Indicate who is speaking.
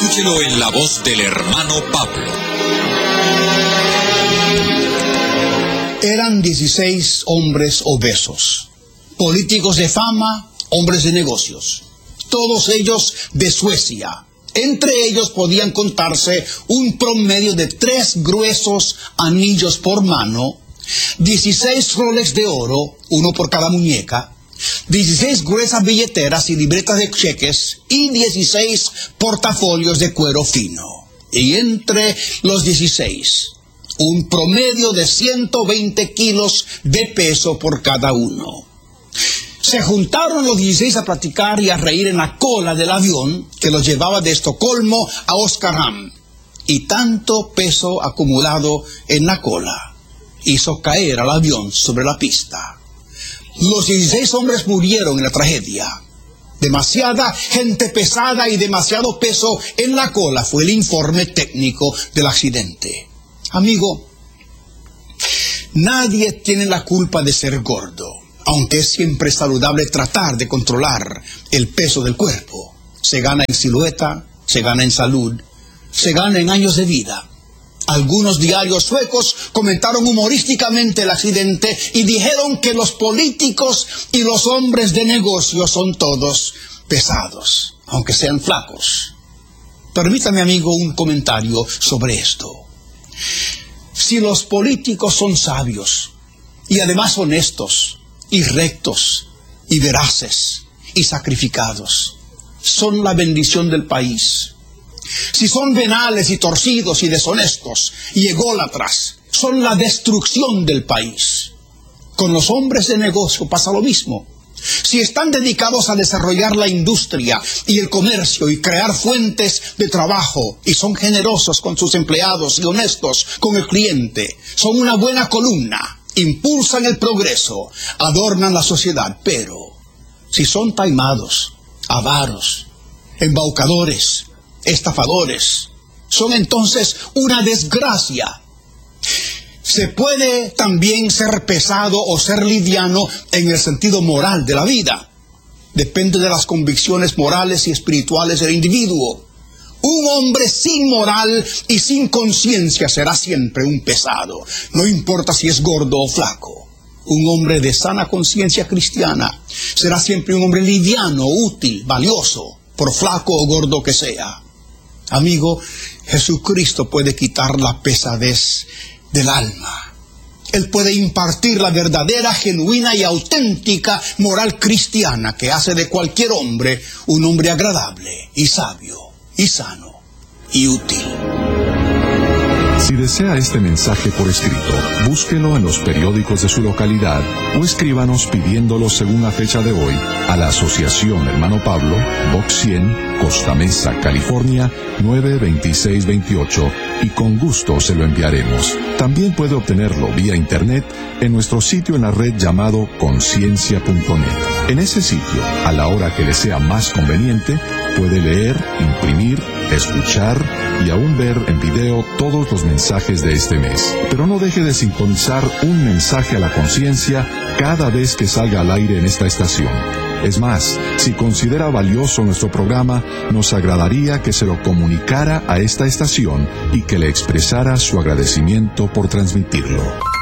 Speaker 1: Escúchelo en la voz del hermano Pablo.
Speaker 2: Eran 16 hombres obesos, políticos de fama, hombres de negocios, todos ellos de Suecia. Entre ellos podían contarse un promedio de 3 gruesos anillos por mano, 16 Rolex de oro, uno por cada muñeca, 16 gruesas billeteras y libretas de cheques y 16 portafolios de cuero fino. Y entre los 16, un promedio de 120 kilos de peso por cada uno. Se juntaron los 16 a platicar y a reír en la cola del avión que los llevaba de Estocolmo a Oskarshamn. Y tanto peso acumulado en la cola hizo caer al avión sobre la pista. Los 16 hombres murieron en la tragedia. Demasiada gente pesada y demasiado peso en la cola fue el informe técnico del accidente. Amigo, nadie tiene la culpa de ser gordo, aunque es siempre saludable tratar de controlar el peso del cuerpo. Se gana en silueta, se gana en salud, se gana en años de vida. Algunos diarios suecos comentaron humorísticamente el accidente y dijeron que los políticos y los hombres de negocio son todos pesados, aunque sean flacos. Permítame, amigo, un comentario sobre esto. Si los políticos son sabios y además honestos y rectos y veraces y sacrificados, son la bendición del país. Si son venales y torcidos y deshonestos y ególatras, son la destrucción del país. Con los hombres de negocio pasa lo mismo. Si están dedicados a desarrollar la industria y el comercio y crear fuentes de trabajo y son generosos con sus empleados y honestos con el cliente, son una buena columna, impulsan el progreso, adornan la sociedad. Pero si son taimados, avaros, embaucadores, estafadores, son entonces una desgracia. Se puede también ser pesado o ser liviano en el sentido moral de la vida. Depende de las convicciones morales y espirituales del individuo. Un hombre sin moral y sin conciencia será siempre un pesado, no importa si es gordo o flaco. Un hombre de sana conciencia cristiana será siempre un hombre liviano, útil, valioso, por flaco o gordo que sea. Amigo, Jesucristo puede quitar la pesadez del alma. Él puede impartir la verdadera, genuina y auténtica moral cristiana que hace de cualquier hombre un hombre agradable y sabio y sano y útil.
Speaker 3: Si desea este mensaje por escrito, búsquelo en los periódicos de su localidad o escríbanos pidiéndolo según la fecha de hoy a la Asociación Hermano Pablo, Box 100, Costa Mesa, California, 92628, y con gusto se lo enviaremos. También puede obtenerlo vía internet en nuestro sitio en la red llamado conciencia.net. En ese sitio, a la hora que le sea más conveniente, puede leer, imprimir, escuchar y aún ver en video todos los mensajes de este mes. Pero no deje de sintonizar un mensaje a la conciencia cada vez que salga al aire en esta estación. Es más, si considera valioso nuestro programa, nos agradaría que se lo comunicara a esta estación y que le expresara su agradecimiento por transmitirlo.